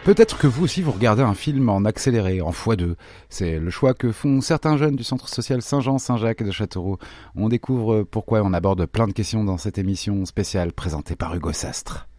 Peut-être que vous aussi vous regardez un film en accéléré, en x2. C'est le choix que font certains jeunes du centre social Saint-Jean-Saint-Jacques de Châteauroux. On découvre pourquoi, on aborde plein de questions dans cette émission spéciale présentée par Hugo Sastre.